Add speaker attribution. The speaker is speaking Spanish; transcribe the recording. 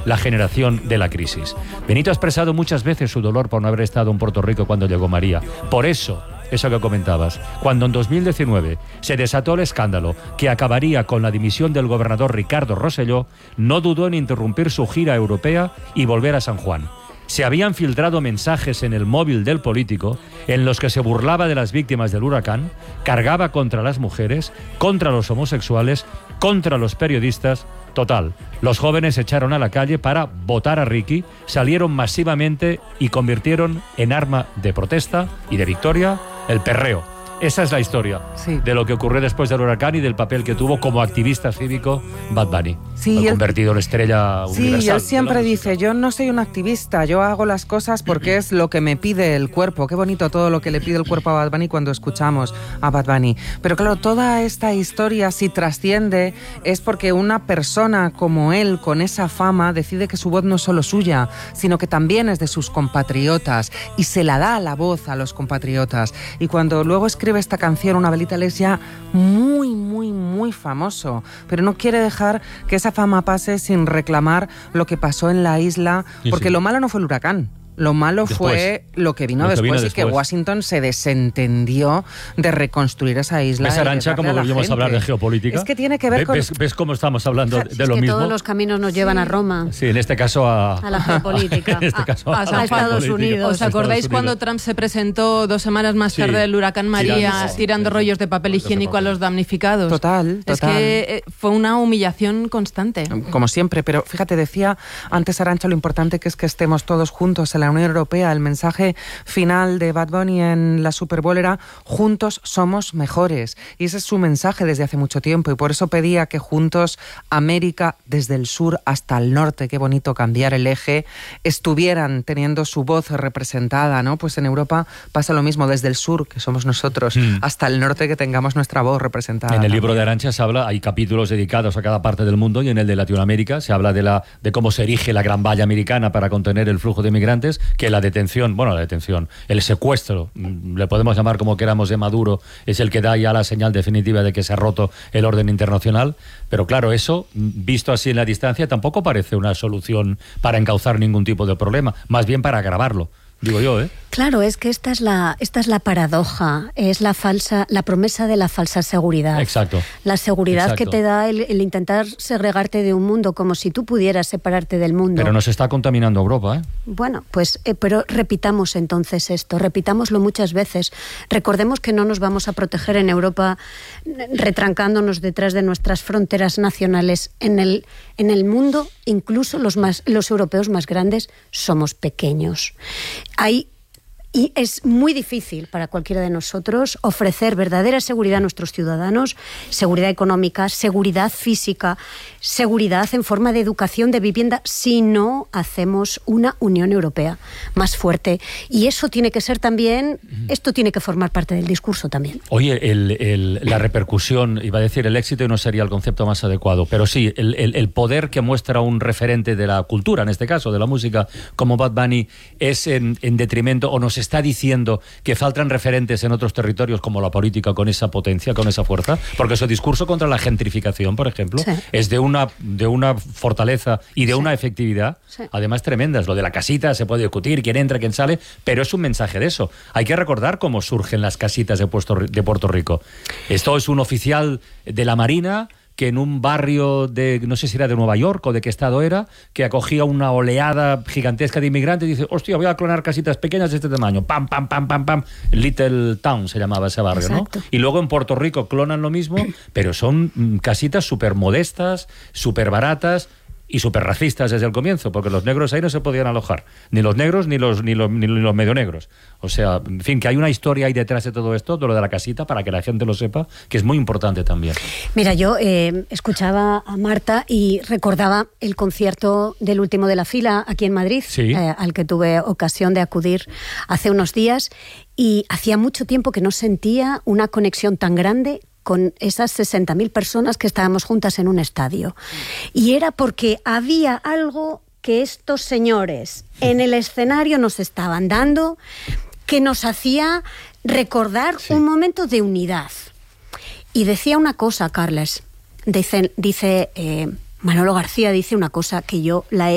Speaker 1: la generación de la crisis. Benito ha expresado muchas veces su dolor por no haber estado en Puerto Rico cuando llegó María. Por eso que comentabas, cuando en 2019 se desató el escándalo que acabaría con la dimisión del gobernador Ricardo Rosselló, no dudó en interrumpir su gira europea y volver a San Juan. Se habían filtrado mensajes en el móvil del político en los que se burlaba de las víctimas del huracán, cargaba contra las mujeres, contra los homosexuales, contra los periodistas. Total, los jóvenes se echaron a la calle para votar a Ricky, salieron masivamente y convirtieron en arma de protesta y de victoria el perreo. Esa es la historia de lo que ocurrió después del huracán y del papel que tuvo como activista cívico Bad Bunny. Convertido en estrella universal.
Speaker 2: Sí, él siempre dice, yo no soy un activista, yo hago las cosas porque es lo que me pide el cuerpo. Qué bonito todo lo que le pide el cuerpo a Bad Bunny cuando escuchamos a Bad Bunny. Pero claro, toda esta historia, si trasciende, es porque una persona como él, con esa fama, decide que su voz no es solo suya, sino que también es de sus compatriotas y se la da la voz a los compatriotas. Y cuando luego escribe esta canción, Una velita, es ya muy, muy, muy famoso, pero no quiere dejar que esa fama pase sin reclamar lo que pasó en la isla, porque lo malo no fue el huracán. Lo malo fue lo que vino después y que Washington se desentendió de reconstruir esa isla.
Speaker 1: ¿Ves, Arantxa, cómo volvimos a hablar de geopolítica?
Speaker 2: Es que tiene que ver con...
Speaker 1: ¿Ves cómo estamos hablando de lo mismo?
Speaker 3: Todos los caminos nos llevan a Roma.
Speaker 1: Sí, en este caso a
Speaker 3: la geopolítica.
Speaker 1: En este caso
Speaker 3: a Estados Unidos.
Speaker 4: ¿Os acordáis cuando Trump se presentó 2 semanas más tarde del huracán María tirando rollos de papel higiénico a los damnificados?
Speaker 2: Total.
Speaker 4: Es que fue una humillación constante.
Speaker 2: Como siempre, pero fíjate, decía antes Arantxa lo importante que es que estemos todos juntos en la Unión Europea. El mensaje final de Bad Bunny en la Super Bowl era juntos somos mejores, y ese es su mensaje desde hace mucho tiempo, y por eso pedía que juntos América, desde el sur hasta el norte, qué bonito cambiar el eje, estuvieran teniendo su voz representada, ¿no? Pues en Europa pasa lo mismo, desde el sur, que somos nosotros, hasta el norte, que tengamos nuestra voz representada.
Speaker 1: En el libro de Arantxa se habla, hay capítulos dedicados a cada parte del mundo, y en el de Latinoamérica se habla de cómo se erige la Gran Valla Americana para contener el flujo de migrantes, que la detención, el secuestro, le podemos llamar como queramos, de Maduro, es el que da ya la señal definitiva de que se ha roto el orden internacional. Pero claro, eso, visto así en la distancia, tampoco parece una solución para encauzar ningún tipo de problema, más bien para agravarlo. Digo yo, ¿eh?
Speaker 3: Claro, es que esta es la paradoja, es la promesa de la falsa seguridad.
Speaker 1: Exacto.
Speaker 3: La seguridad que te da el intentar segregarte de un mundo, como si tú pudieras separarte del mundo.
Speaker 1: Pero nos está contaminando Europa, ¿eh?
Speaker 3: Bueno, pues, pero repitamos entonces esto, repitámoslo muchas veces. Recordemos que no nos vamos a proteger en Europa retrancándonos detrás de nuestras fronteras nacionales. En el mundo, incluso los europeos más grandes, somos pequeños. Y es muy difícil para cualquiera de nosotros ofrecer verdadera seguridad a nuestros ciudadanos, seguridad económica, seguridad física, seguridad en forma de educación, de vivienda, si no hacemos una Unión Europea más fuerte. Y eso tiene que ser también, esto tiene que formar parte del discurso también.
Speaker 1: Oye, la repercusión, iba a decir el éxito y no sería el concepto más adecuado, pero sí, el poder que muestra un referente de la cultura, en este caso de la música, como Bad Bunny, es en detrimento, o nos está diciendo que faltan referentes en otros territorios como la política con esa potencia, con esa fuerza, porque su discurso contra la gentrificación, por ejemplo, es de una fortaleza y de una efectividad, además tremendas. Lo de la casita se puede discutir, quién entra, quién sale, pero es un mensaje de eso. Hay que recordar cómo surgen las casitas de Puerto Rico. Esto es un oficial de la Marina que en un barrio de, no sé si era de Nueva York o de qué estado era, que acogía una oleada gigantesca de inmigrantes y dice, hostia, voy a clonar casitas pequeñas de este tamaño, pam, pam, pam, pam, pam. Little Town se llamaba ese barrio,
Speaker 3: exacto,
Speaker 1: ¿no? Y luego en Puerto Rico clonan lo mismo, pero son casitas súper modestas, súper baratas y súper racistas desde el comienzo, porque los negros ahí no se podían alojar, ni los negros ni los medio negros. O sea, en fin, que hay una historia ahí detrás de todo esto, de lo de la casita, para que la gente lo sepa, que es muy importante también.
Speaker 3: Mira, yo escuchaba a Marta y recordaba el concierto del último de la fila aquí en Madrid, al que tuve ocasión de acudir hace unos días, y hacía mucho tiempo que no sentía una conexión tan grande con esas 60.000 personas que estábamos juntas en un estadio. Y era porque había algo que estos señores en el escenario nos estaban dando, que nos hacía recordar un momento de unidad. Y decía una cosa, Carles, dice Manolo García, dice una cosa que yo la he